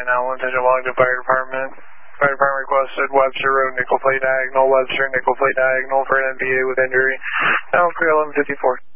Allen, attention log to fire department. Fire department requested Webster Road, nickel plate diagonal, Webster nickel plate diagonal for an NPA with injury. Now clear 1154.